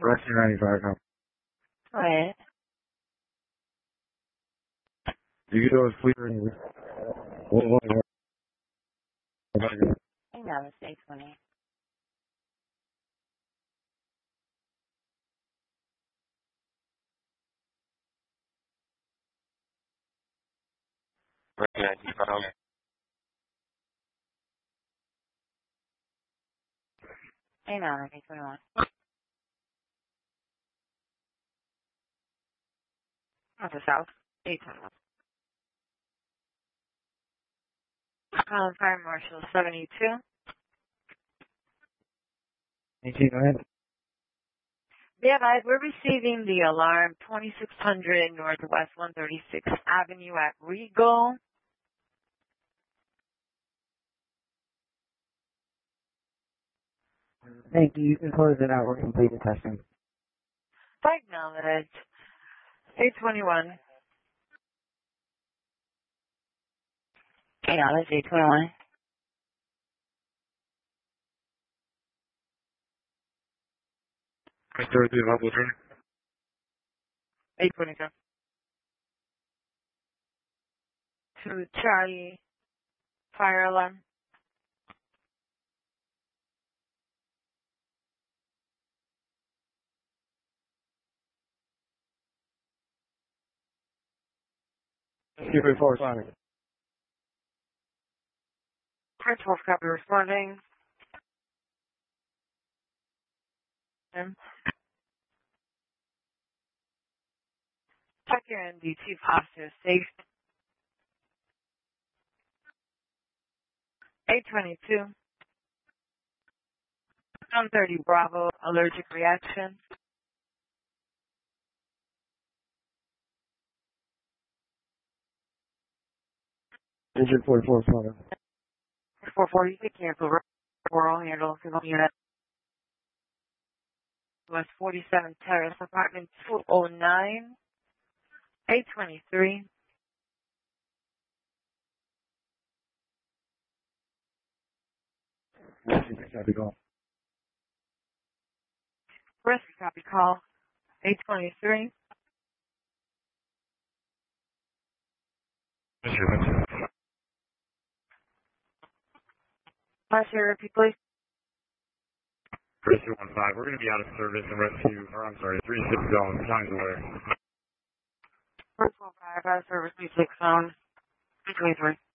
Rescue 95, come. Alright. You get those clear and what? Hang on, it's 820. Rescue 95, come. Hang on, it's 821. That's the south. 821. Calling Fire Marshal 72. 18, Yeah, guys, we're receiving the alarm 2600 Northwest 136th Avenue at Regal. Thank you. You can close it out. We're completing testing. Acknowledged. 821. Acknowledged, 821. Mr. the level train. 822. To Charlie. Fire alarm. Rescue 34, Sonic. Prince Wolf copy responding. Check your NDT posture safe. 822. 130 Bravo, allergic reaction. Engine 44, Sonic. 440, cancel. Rural handle, civil unit. West 47 Terrace, apartment 209. 823. Rescue copy call. Rescue copy call. 823. Last year, repeat please. Rescue 15, we're going to be out of service and rescue, or I'm sorry, 360 times away. First 15, out of service, 36 phone. 823.